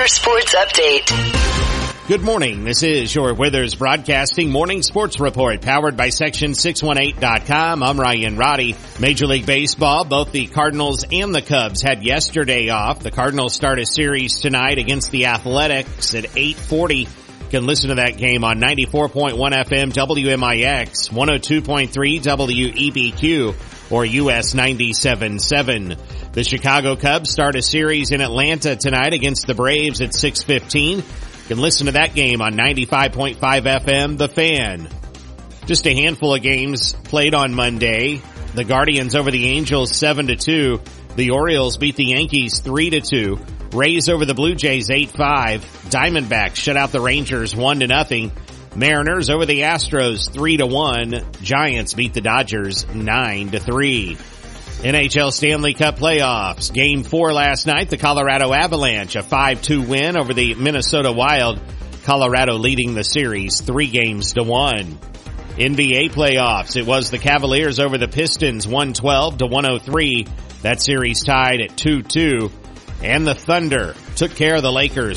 Withers Sports Update. Good morning. This is your Withers Broadcasting Morning Sports Report, powered by Section618.com. I'm Ryan Roddy. Major League Baseball, both the Cardinals and the Cubs had yesterday off. The Cardinals start a series tonight against the Athletics at 8:40. You can listen to that game on 94.1 FM WMIX, 102.3 WEBQ, or US 97.7. The Chicago Cubs start a series in Atlanta tonight against the Braves at 6:15. You can listen to that game on 95.5 FM, The Fan. Just a handful of games played on Monday. The Guardians over the Angels 7-2. The Orioles beat the Yankees 3-2. Rays over the Blue Jays 8-5. Diamondbacks shut out the Rangers 1-0. Mariners over the Astros 3-1. Giants beat the Dodgers 9-3. NHL Stanley Cup playoffs. Game 4 last night, the Colorado Avalanche, a 5-2 win over the Minnesota Wild. Colorado leading the series 3-1. NBA playoffs. It was the Cavaliers over the Pistons 112-103. That series tied at 2-2. And the Thunder took care of the Lakers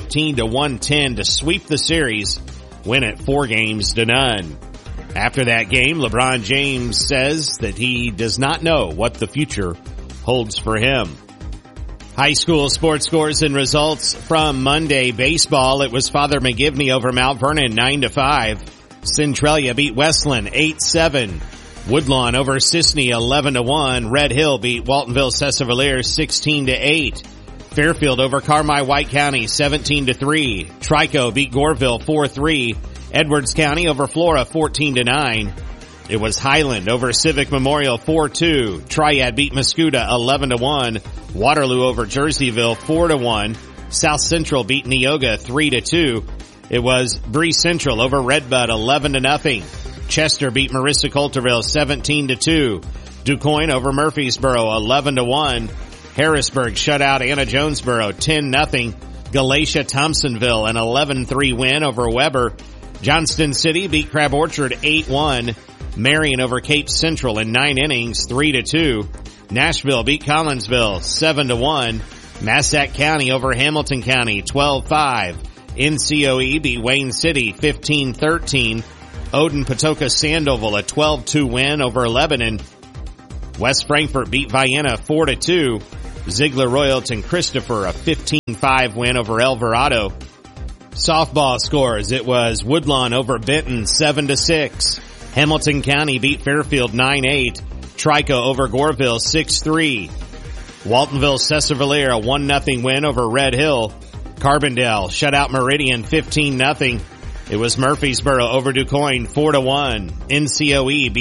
115-110 to sweep the series, win it 4-0. After that game, LeBron James says that he does not know what the future holds for him. High school sports scores and results from Monday baseball. It was Father McGivney over Mount Vernon 9-5. Centralia beat Westland 8-7. Woodlawn over Sisney 11-1. Red Hill beat Waltonville Cessavalier 16-8. Fairfield over Carmi White County 17-3. Trico beat Goreville 4-3. Edwards County over Flora 14-9. It was Highland over Civic Memorial 4-2. Triad beat Mascoutah 11-1. Waterloo over Jerseyville 4-1. South Central beat Neoga 3-2. It was Bree Central over Redbud 11-0. Chester beat Marissa Coulterville 17-2. DuQuoin over Murfreesboro 11-1. Harrisburg shut out Anna Jonesboro 10-0. Galatia Thompsonville an 11-3 win over Weber. Johnston City beat Crab Orchard 8-1. Marion over Cape Central in 9 innings 3-2. Nashville beat Collinsville 7-1. Massac County over Hamilton County 12-5. NCOE beat Wayne City 15-13. Odin Patoka Sandoval a 12-2 win over Lebanon. West Frankfort beat Vienna 4-2. Ziegler Royalton Christopher a 15-5 win over Alvarado. Softball scores. It was Woodlawn over Benton 7-6. Hamilton County beat Fairfield 9-8. Trico over Goreville 6-3. Waltonville Cessavalier a 1-0 win over Red Hill. Carbondale shut out Meridian 15-0. It was Murfreesboro over DuQuoin 4-1. NCOE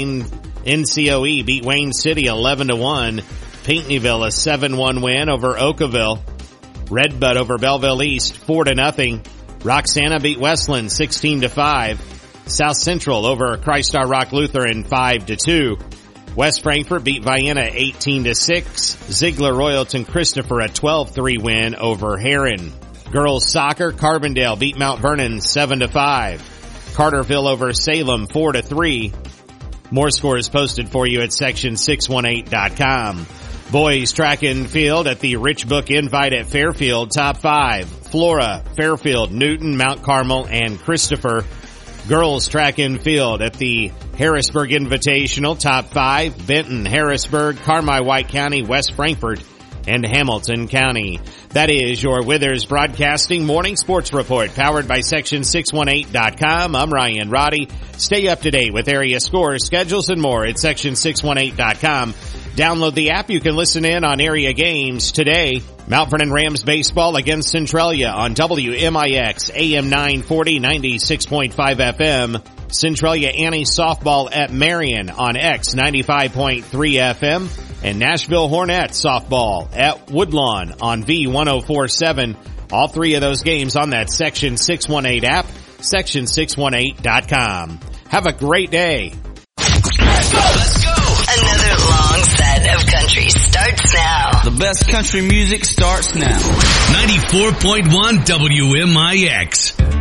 beat Wayne City 11-1. Pinckneyville a 7-1 win over Oakville. Redbud over Belleville East 4-0. Roxana beat Westland 16-5. South Central over Christ Our Rock Lutheran 5-2. West Frankfort beat Vienna 18-6. Ziegler Royalton Christopher a 12-3 win over Heron. Girls soccer, Carbondale beat Mount Vernon 7-5. Carterville over Salem 4-3. More scores posted for you at Section618.com. Boys track and field at the Rich Book Invite at Fairfield, top 5. Flora, Fairfield, Newton, Mount Carmel, and Christopher. Girls track and field at the Harrisburg Invitational, top 5. Benton, Harrisburg, Carmi White County, West Frankfort, and Hamilton County. That is your Withers Broadcasting Morning Sports Report, powered by Section618.com. I'm Ryan Roddy. Stay up to date with area scores, schedules, and more at Section618.com. Download the app. You can listen in on area games today. Mount Vernon Rams baseball against Centralia on WMIX, AM 940, 96.5 FM. Centralia Annie softball at Marion on X 95.3 FM. And Nashville Hornets softball at Woodlawn on V1047. All three of those games on that Section 618 app, Section618.com. Have a great day. Let's go! Another long set of country starts now. The best country music starts now. 94.1 WMIX.